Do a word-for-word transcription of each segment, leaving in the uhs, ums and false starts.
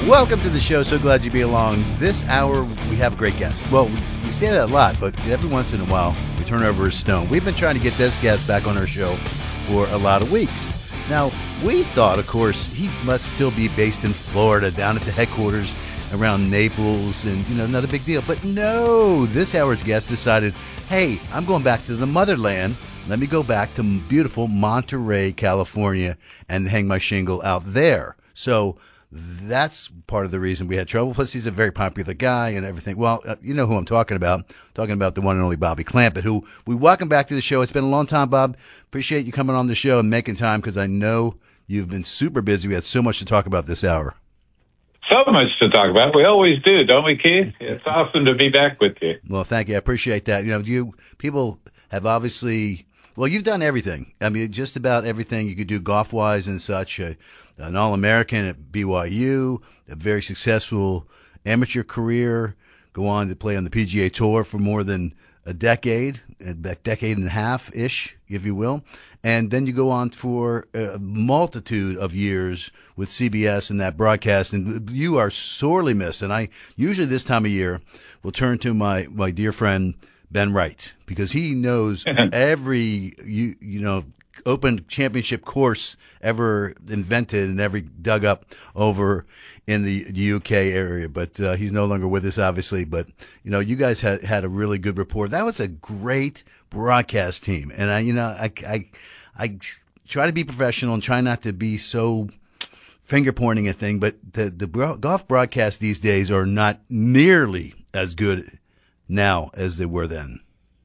Welcome to the show. So glad you be along. This hour, we have a great guest. Well, we, we say that a lot, but every once in a while, we turn over a stone. We've been trying to get this guest back on our show for a lot of weeks. Now, we thought, of course, he must still be based in Florida, down at the headquarters around Naples, and, you know, not a big deal. But no, this hour's guest decided, hey, I'm going back to the motherland. Let me go back to beautiful Monterey, California, and hang my shingle out there. So that's part of the reason we had trouble. Plus, he's a very popular guy and everything. Well, uh, you know who I'm talking about. I'm talking about the one and only Bobby Clampett, who we welcome back to the show. It's been a long time, Bob. Appreciate you coming on the show and making time because I know you've been super busy. We had so much to talk about this hour. So much to talk about. We always do, don't we, Keith? It's awesome to be back with you. Well, thank you. I appreciate that. You know, you people have obviously, well, you've done everything. I mean, just about everything you could do golf-wise and such. Uh, an All-American at B Y U, a very successful amateur career, go on to play on the P G A Tour for more than a decade, a decade and a half-ish, if you will. And then you go on for a multitude of years with C B S and that broadcast, and you are sorely missed. And I usually this time of year will turn to my, my dear friend Ben Wright, because he knows every, you, you know, Open Championship course ever invented and every dug up over in the U K area. But uh, he's no longer with us, obviously. But, you know, you guys had, had a really good report. That was a great broadcast team. And, I, you know, I, I, I try to be professional and try not to be so finger-pointing a thing. But the, the bro- golf broadcasts these days are not nearly as good now as they were then.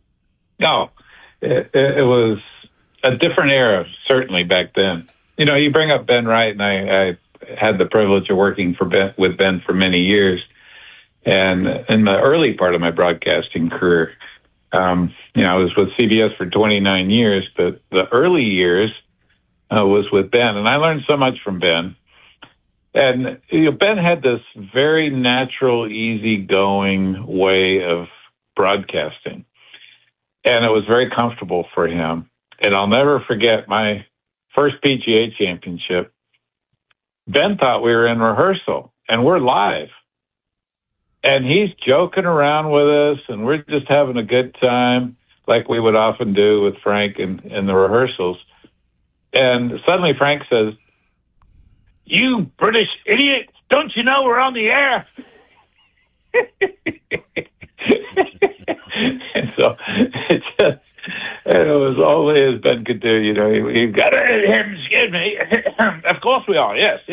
No, it, it was a different era, certainly, back then. You know, you bring up Ben Wright, and I, I had the privilege of working for Ben, with Ben for many years. And in the early part of my broadcasting career, um, you know, I was with C B S for twenty-nine years, but the early years uh, was with Ben, and I learned so much from Ben. And you know, Ben had this very natural, easygoing way of broadcasting, and it was very comfortable for him. And I'll never forget my first P G A championship. Ben thought we were in rehearsal, and we're live. And he's joking around with us, and we're just having a good time, like we would often do with Frank in, in the rehearsals. And suddenly Frank says, "You British idiot, don't you know we're on the air?" And so it just, and it was only as Ben could do, you know, he, he got it, excuse me. Of course we are, yes.